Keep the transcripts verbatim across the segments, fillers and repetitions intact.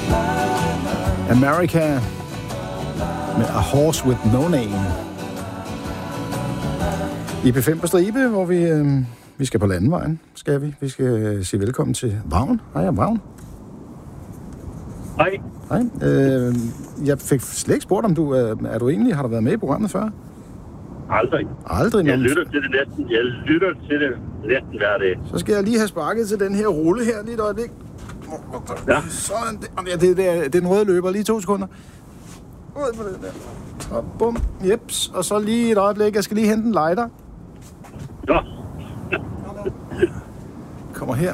America med A Horse With No Name. I P fem på stribe, hvor vi, øh, vi skal på landevejen, skal vi. Vi skal sige velkommen til Vagn. Hej, Vagn. Hej. Hej. Øh, jeg fik slet ikke spurgt, om du er, er du egentlig, har du været med i programmet før? Aldrig. Aldrig? Jeg lytter til det næsten, jeg lytter til det næsten hver dag. Så skal jeg lige have sparket til den her rulle her lige et øjeblik. Ja. Sådan, det, det, det, er, det er den røde løber, lige to sekunder. Ud på det der. Og bum, jeps. Og så lige et øjeblik, jeg skal lige hente en lighter. Ja. Kommer her.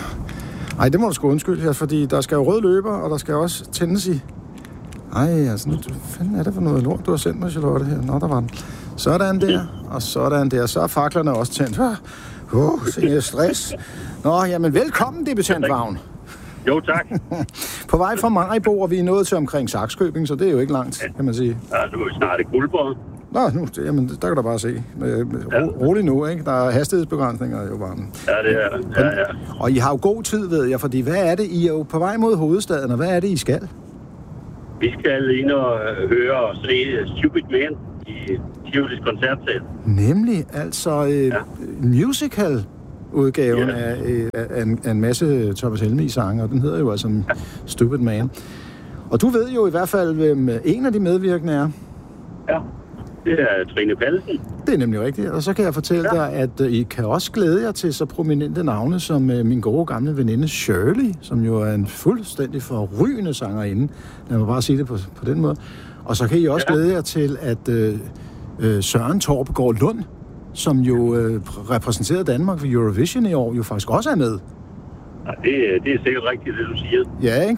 Ej, det må du sgu undskylde, fordi der skal jo røde løber, og der skal også tændes i. Ej, altså, hvad fanden er det for noget lort, du har sendt mig, Charlotte, her? Nå, der var den. Sådan der, og sådan der. Så er faklerne også tændt. Åh, uh, se, jeg stress. Nå, jamen, velkommen, debutant Vagn. Jo, tak. På vej fra Maribo, og vi er nået til omkring Sakskøbing, så det er jo ikke langt, kan man sige. Ja, nu er vi snart i Guldborg. Nå, nu, jamen, der kan du bare se. Ro, rolig nu, ikke? Der er hastighedsbegrænsninger jo bare. Ja, det er ja, ja. Og I har jo god tid, ved jeg, fordi hvad er det? I er jo på vej mod hovedstaden, og hvad er det, I skal? Vi skal ind og høre og se Stupid Man i Tivolis koncertsal. Nemlig, altså øh, ja. musical udgaven yeah. af, øh, af, en, af en masse Thomas Helmig-sange, og den hedder jo altså ja. Stupid Man. Og du ved jo i hvert fald, hvem en af de medvirkende er. Ja, det er Trine Pallesen. Det er nemlig rigtigt, og så kan jeg fortælle ja. dig, at uh, I kan også glæde jer til så prominente navne som uh, min gode gamle veninde Shirley, som jo er en fuldstændig forrygende sangerinde. Lad mig bare sige det på, på den måde. Og så kan I også ja. glæde jer til, at uh, uh, Søren Torpegaard Lund, som jo uh, repræsenterede Danmark ved Eurovision i år, jo faktisk også er med. Ja, det, det er sikkert rigtigt, det du siger. Ja, ikke?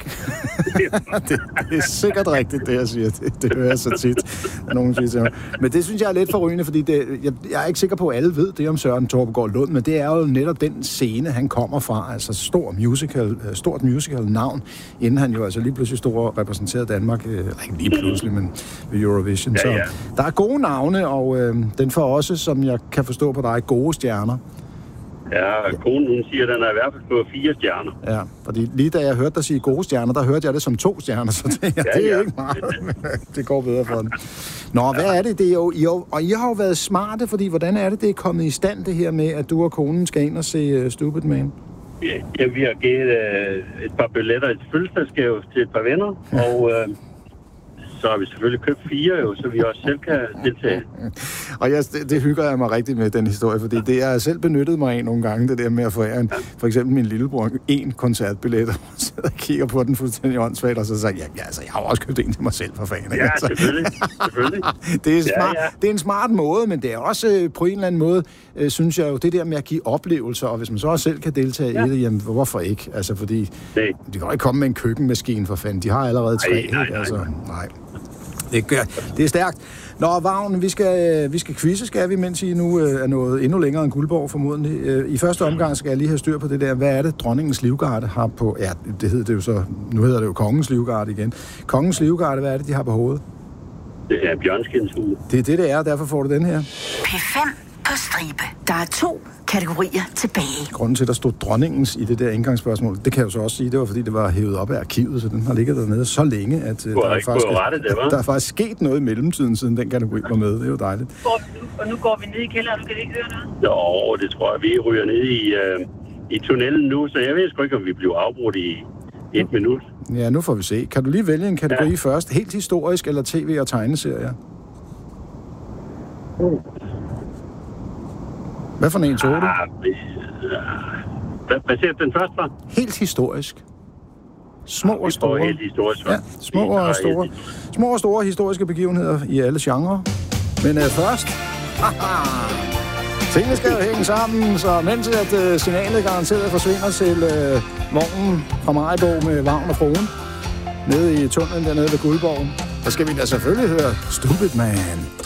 det, det er sikkert rigtigt, det jeg siger. Det, det hører jeg så tit, nogen siger til mig. Men det synes jeg er lidt forrygende, fordi det, jeg, jeg er ikke sikker på, at alle ved det om Søren Torpegaard Lund, men det er jo netop den scene, han kommer fra. Altså stor musical, stort musical-navn, inden han jo altså lige pludselig stod og repræsenterede Danmark. Eller ikke lige pludselig, men ved Eurovision. Ja, ja. Så der er gode navne, og øh, den får også, som jeg kan forstå på dig, gode stjerner. Ja, konen hun siger, at den er i hvert fald på fire stjerner. Ja, fordi lige da jeg hørte dig sige gode stjerner, der hørte jeg det som to stjerner, så det, ja, det er ja. ikke meget. Det går bedre for den. Nå, ja. hvad er det? det er jo, I jo, og I har jo været smarte, fordi hvordan er det, det er kommet i stand, det her med, at du og konen skal ind og se uh, Stupid Man? Ja, ja, vi har givet uh, et par billetter, et fødselsdagsgave til et par venner, ja. og... Uh, så har vi selvfølgelig købt fire, jo, så vi også selv kan deltage. Og jeg, det, det hygger jeg mig rigtig med, den historie, fordi det jeg selv benyttet mig af nogle gange, det der med at forære en, for eksempel min lillebror, en koncertbillet, og sidder og kigger på den fuldstændig åndssvagt, og så siger jeg, ja, altså, jeg har også købt en til mig selv, for fanden. Ja, altså. selvfølgelig. selvfølgelig. det, er smart, ja, ja. det er en smart måde, men det er også på en eller anden måde, øh, synes jeg jo, det der med at give oplevelser, og hvis man så også selv kan deltage ja. i det, jamen hvorfor ikke? Altså, fordi nej. de kan ikke komme med en køkkenmaskine, for fanden. De har allerede tre, nej, nej, ikke? Altså, nej. nej. Det, gør, det er stærkt. Nå, Vagn, vi skal, vi skal quizze, skal vi, mens I nu øh, er nået endnu længere end Guldborg, formodentlig. Øh, I første omgang skal jeg lige have styr på det der. Hvad er det, dronningens livgarde har på... Ja, det hedder det jo så... Nu hedder det jo kongens livgarde igen. Kongens livgarde, hvad er det, de har på hovedet? Det er bjørnskindshue. Det er det, det er, og derfor får du den her. P fem på stribe. Der er to kategorier tilbage. Grunden til, at der stod dronningens i det der indgangsspørgsmål, det kan jeg jo så også sige, det var fordi, det var hævet op af arkivet, så den har ligget dernede så længe, at uh, der, er faktisk, rette, det, der er faktisk sket noget i mellemtiden, siden den kategori var med. Det er jo dejligt. Og nu går vi ned i kælderen, skal vi ikke høre noget? Jo, det tror jeg, vi ryger ned i, uh, i tunnelen nu, så jeg ved sgu ikke, om vi bliver afbrudt i et minut. Ja, nu får vi se. Kan du lige vælge en kategori ja. først? Helt historisk eller tv- og tegneserier? Uh. Hvad for en tog du? Ah, hvad, hvad siger den første fra? Helt historisk. Små og store. Helt historisk. Ja, små og store. Små og store historiske begivenheder i alle genrer. Men uh, først... Tingene skal jo hænge sammen, så mens at uh, signalet garanteret forsvinder til uh, vognen fra Maribo med Vagn og Fruen, nede i tunnelen dernede ved Guldborgen, så skal vi da selvfølgelig høre Stupid Man.